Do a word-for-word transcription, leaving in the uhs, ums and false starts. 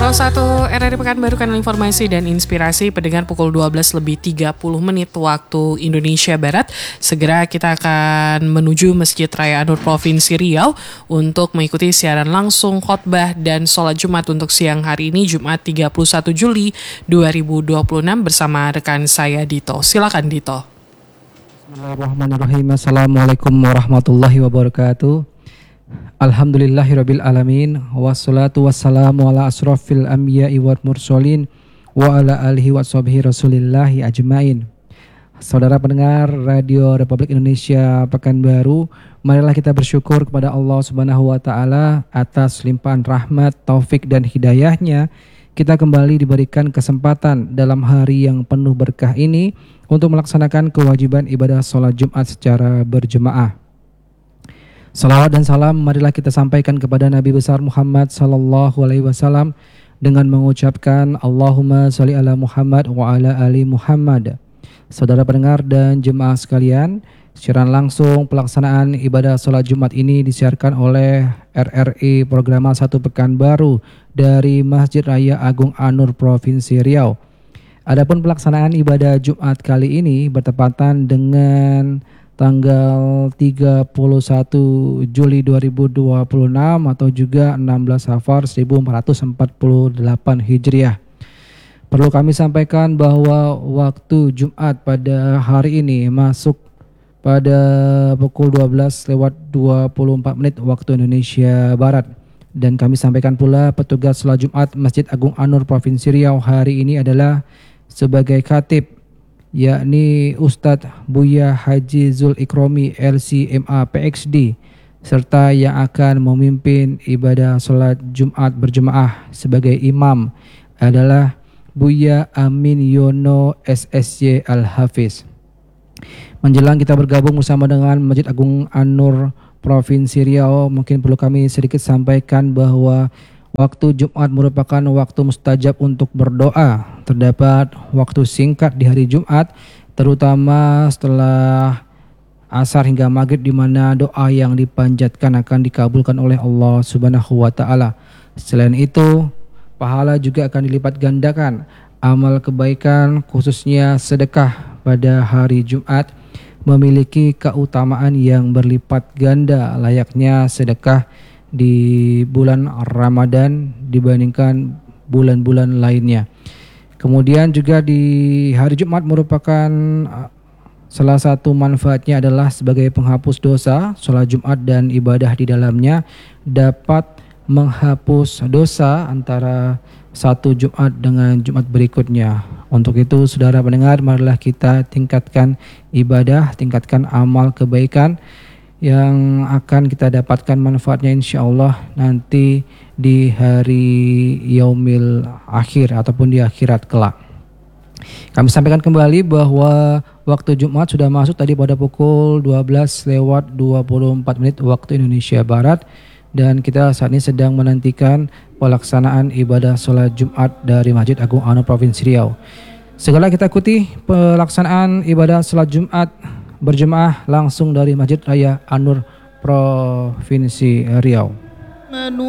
nol satu R R I Pekanbaru, kanal informasi dan inspirasi. Pendengar, pukul dua belas lebih tiga puluh menit waktu Indonesia Barat. Segera kita akan menuju Masjid Raya An-Nur Provinsi Riau untuk mengikuti siaran langsung khotbah dan sholat Jumat untuk siang hari ini, Jumat tiga puluh satu Juli dua ribu dua puluh enam, bersama rekan saya Dito. Silakan Dito. Bismillahirrahmanirrahim. Assalamualaikum warahmatullahi wabarakatuh. Alhamdulillahirabbil alamin, wassalatu wassalamu ala asrofil anbiya'i wal mursalin wa ala alihi wa sahbihi rasulillahi ajmain. Saudara pendengar Radio Republik Indonesia Pekanbaru, marilah kita bersyukur kepada Allah Subhanahu wa taala atas limpahan rahmat, taufik dan hidayahnya. Kita kembali diberikan kesempatan dalam hari yang penuh berkah ini untuk melaksanakan kewajiban ibadah sholat Jumat secara berjemaah. Salawat dan salam marilah kita sampaikan kepada Nabi besar Muhammad sallallahu alaihi wasallam dengan mengucapkan Allahumma sholli ala Muhammad wa ala ali Muhammad. Saudara pendengar dan jemaah sekalian, siaran langsung pelaksanaan ibadah sholat Jumat ini disiarkan oleh R R I Programa satu Pekanbaru dari Masjid Raya Agung An-Nur Provinsi Riau. Adapun pelaksanaan ibadah Jumat kali ini bertepatan dengan tanggal tiga puluh satu Juli dua ribu dua puluh enam atau juga enam belas Safar seribu empat ratus empat puluh delapan Hijriah. Perlu kami sampaikan bahwa waktu Jumat pada hari ini masuk pada pukul dua belas lewat dua puluh empat menit waktu Indonesia Barat. Dan kami sampaikan pula petugas sholat Jumat Masjid Agung An-Nur Provinsi Riau hari ini adalah sebagai khatib, yakni Ustadz Buya Haji Zul Ikromi L C M A P X D, serta yang akan memimpin ibadah sholat Jumat berjemaah sebagai imam adalah Buya Amin Yono S S Y Al-Hafiz. Menjelang kita bergabung bersama dengan Masjid Agung An-Nur Provinsi Riau, mungkin perlu kami sedikit sampaikan bahwa waktu Jumat merupakan waktu mustajab untuk berdoa. Terdapat waktu singkat di hari Jumat, terutama setelah asar hingga maghrib, di mana doa yang dipanjatkan akan dikabulkan oleh Allah Subhanahu wa taala. Selain itu, pahala juga akan dilipat gandakan. Amal kebaikan khususnya sedekah pada hari Jumat memiliki keutamaan yang berlipat ganda layaknya sedekah di bulan Ramadan dibandingkan bulan-bulan lainnya. Kemudian juga di hari Jumat merupakan salah satu manfaatnya adalah sebagai penghapus dosa. Sholat Jumat dan ibadah di dalamnya dapat menghapus dosa antara satu Jumat dengan Jumat berikutnya. Untuk itu, saudara pendengar, marilah kita tingkatkan ibadah, tingkatkan amal kebaikan yang akan kita dapatkan manfaatnya insya Allah nanti di hari yaumil akhir ataupun di akhirat kelak. Kami sampaikan kembali bahwa waktu Jumat sudah masuk tadi pada pukul dua belas lewat dua puluh empat menit waktu Indonesia Barat, dan kita saat ini sedang menantikan pelaksanaan ibadah sholat Jumat dari Masjid Agung An-Nur Provinsi Riau. Segera kita ikuti pelaksanaan ibadah sholat Jumat berjemaah langsung dari Masjid Raya An-Nur Provinsi Riau.